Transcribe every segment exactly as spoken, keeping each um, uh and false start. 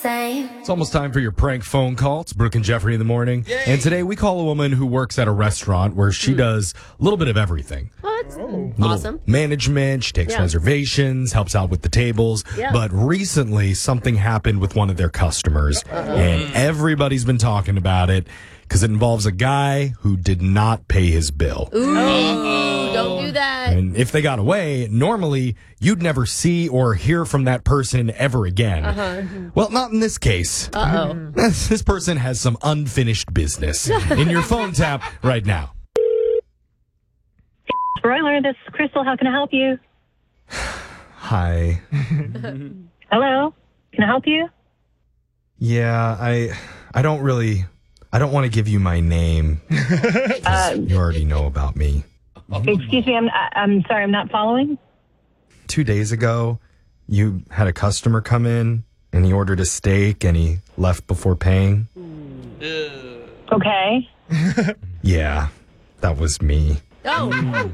same. It's almost time for your prank phone call. It's Brooke and Jeffrey in the morning. Yay. And today we call a woman who works at a restaurant where she does a little bit of everything. Oh, that's Little awesome. management, she takes Yeah. reservations, helps out with the tables. Yeah. But recently something happened with one of their customers. And everybody's been talking about it because it involves a guy who did not pay his bill. Ooh, don't do that. And if they got away, normally you'd never see or hear from that person ever again. Uh-huh. Well, not in this case. Uh-oh. This person has some unfinished business in your phone tap right now. Broiler, this is Crystal. How can I help you? Hi. Hello? Can I help you? Yeah, I I don't really I don't want to give you my name. 'Cause you already know about me. Excuse me, I'm I- I'm sorry, I'm not following. Two days ago, you had a customer come in and he ordered a steak and he left before paying. Okay. Yeah, that was me. Oh,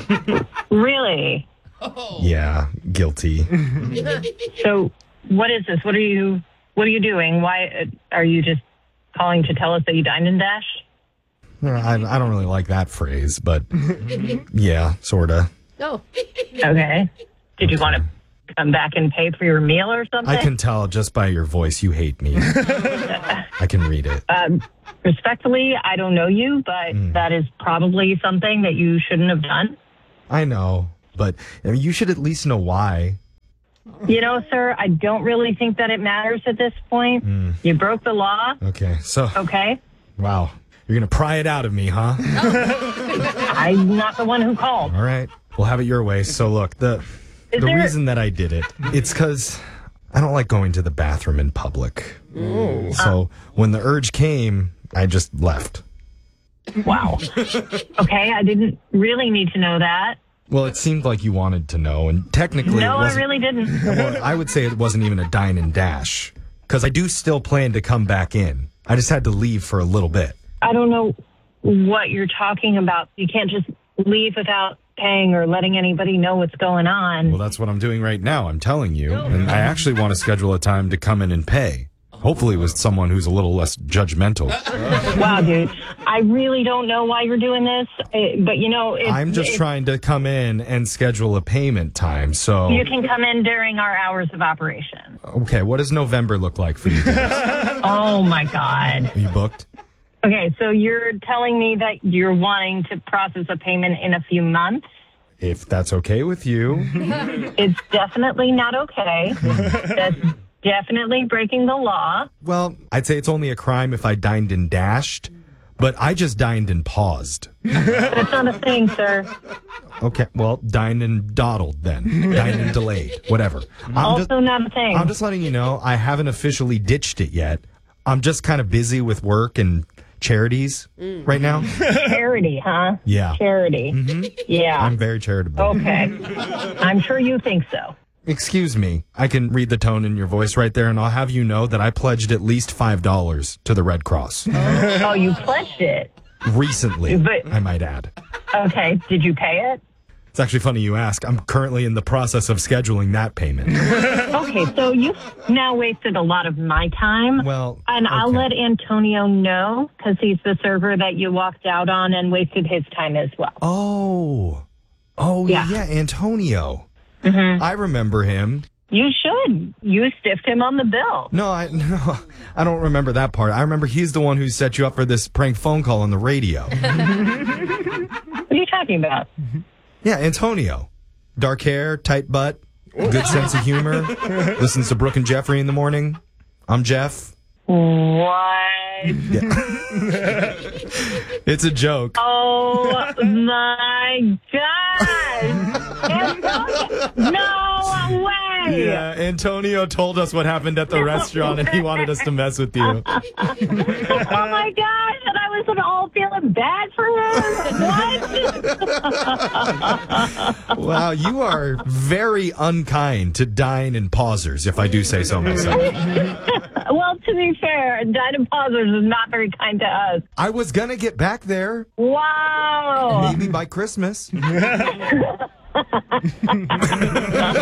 Really? Yeah, guilty. So, what is this? What are you What are you doing? Why uh, are you just calling to tell us that you dined and dashed? I, I don't really like that phrase, but yeah, sorta. oh. Okay. Did you want to come back and pay for your meal or something? I can tell just by your voice you hate me. I can read it. Um, respectfully, I don't know you, but that is probably something that you shouldn't have done. I know, but I mean, you should at least know why. You know, sir, I don't really think that it matters at this point. You broke the law, Okay, so, okay? wow. You're going to pry it out of me, huh? I'm not the one who called. All right. We'll have it your way. So, look, the Is the there- reason that I did it, it's because I don't like going to the bathroom in public. So, when the urge came, I just left. Wow. Okay, I didn't really need to know that. Well, it seemed like you wanted to know, and technically No, it I wasn't. really didn't. Well, I would say it wasn't even a dine and dash, because I do still plan to come back in. I just had to leave for a little bit. I don't know what you're talking about. You can't just leave without paying or letting anybody know what's going on. Well, that's what I'm doing right now. I'm telling you. And I actually want to schedule a time to come in and pay. Hopefully with someone who's a little less judgmental. Wow, dude. I really don't know why you're doing this, eh, but you know, it's, I'm just it's- trying to come in and schedule a payment time. So, You can come in during our hours of operation. okay, what does November look like for you guys? Oh my God. Are you booked? Okay, so you're telling me that you're wanting to process a payment in a few months? If that's okay with you. It's definitely not okay. That's definitely breaking the law. Well, I'd say it's only a crime if I dined and dashed, but I just dined and paused. That's not a thing, sir. Okay, well, dined and dawdled then. Dined and delayed, whatever. I'm Also just, not a thing. I'm just letting you know I haven't officially ditched it yet. I'm just kind of busy with work and charities right now. Charity, huh? Yeah. Charity. Yeah. I'm very charitable. Okay. I'm sure you think so. Excuse me. I can read the tone in your voice right there, and I'll have you know that I pledged at least five dollars to the Red Cross. Oh, you pledged it. Recently, But- I might add. Okay. Did you pay it? It's actually funny you ask. I'm currently in the process of scheduling that payment. Okay, so you've now wasted a lot of my time. Well, And I'll okay. let Antonio know because he's the server that you walked out on and wasted his time as well. Oh. Oh, yeah, Yeah. Antonio. I remember him. You should. You stiffed him on the bill. No, I no, I don't remember that part. I remember he's the one who set you up for this prank phone call on the radio. What are you talking about? Yeah, Antonio. Dark hair, tight butt, good sense of humor. Listens to Brooke and Jeffrey in the morning. I'm Jeff. What? It's a joke. Oh my gosh! Antonio, no way! Yeah, Antonio told us what happened at the restaurant and he wanted us to mess with you. Oh my gosh! And I was all feeling bad for him. What? Wow, you are very unkind to dine and pausers, if I do say so myself. Well, to be fair, Dinah Pausers is not very kind to us. I was gonna get back there, Wow! maybe by Christmas.